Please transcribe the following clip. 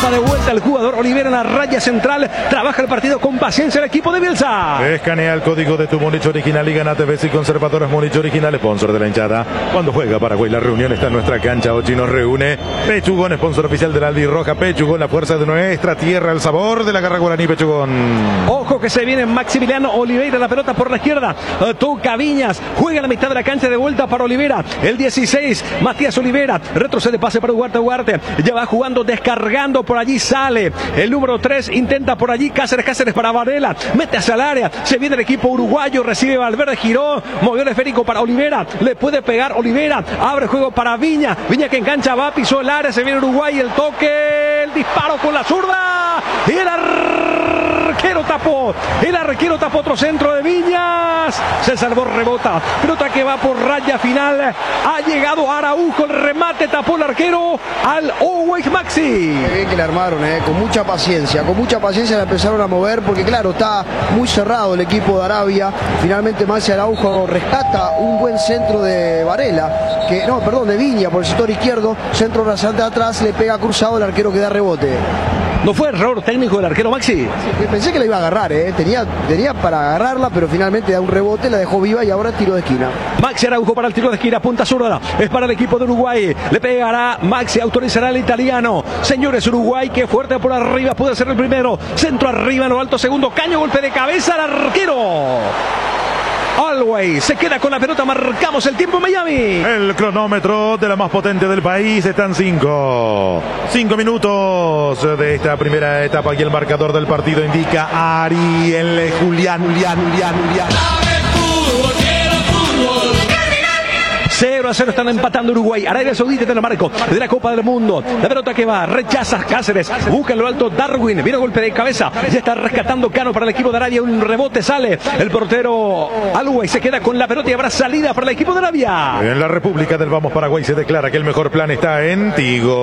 Va de vuelta el jugador Olivera en la raya central. Trabaja el partido con paciencia el equipo de Bielsa. Escanea el código de tu Múnich original y gana TVC y Conservadores Múnich original, sponsor de la hinchada. Cuando juega Paraguay, la reunión está en nuestra cancha. Ochi nos reúne. Pechugón, sponsor oficial de la Albirroja. Pechugón, la fuerza de nuestra tierra, el sabor de la garra guaraní. Pechugón. Ojo que se viene Maximiliano Oliveira, la pelota por la izquierda. Toca Viñas, juega a la mitad de la cancha de vuelta para Oliveira. El 16, Matías Oliveira. Retrocede, pase para Ugarte. Ya va jugando, descargando, por allí sale. El número 3 intenta por allí Cáceres para Varela. Mete hacia el área. Se viene el equipo uruguayo. Recibe Valverde, giró. Movió el esférico para Oliveira. Le puede pegar Oliveira. Abre juego para Viña. Viña que engancha, va, pisó el área. Se viene Uruguay. El toque. El disparo con la zurda. Y el arquero tapó. El arquero tapó otro centro de Viñas. Se salvó, rebota. Pelota que va por raya final. Ha llegado Araujo. El remate tapó el arquero al Always Maxi. Qué bien que le armaron, con mucha paciencia. Con mucha paciencia la empezaron a mover porque, claro, está muy cerrado el equipo de Arabia. Finalmente Maxi Araujo rescata un buen centro de Varela. De Viña por el sector izquierdo. Centro rasante atrás. Le pega cruzado. El arquero que da rebote. ¿No fue error técnico del arquero Maxi? Sí, pensé que la iba a agarrar, tenía para agarrarla, pero finalmente da un rebote, la dejó viva y ahora tiro de esquina. Maxi Araujo para el tiro de esquina, punta zurda, es para el equipo de Uruguay. Le pegará Maxi, autorizará el italiano. Señores, Uruguay, que fuerte por arriba, puede ser el primero. Centro arriba, en lo alto, segundo, caño, golpe de cabeza al arquero. Always se queda con la pelota, marcamos el tiempo en Miami. El cronómetro de la más potente del país están 5 minutos de esta primera etapa y el marcador del partido indica Ariel Julián. 0-0 están empatando Uruguay. Arabia Saudita de la marco de la Copa del Mundo. La pelota que va, rechaza Cáceres, busca en lo alto Darwin, viene golpe de cabeza, ya está rescatando Cano para el equipo de Arabia, un rebote sale, el portero Always se queda con la pelota y habrá salida para el equipo de Arabia. En la República del Vamos Paraguay se declara que el mejor plan está en Tigo.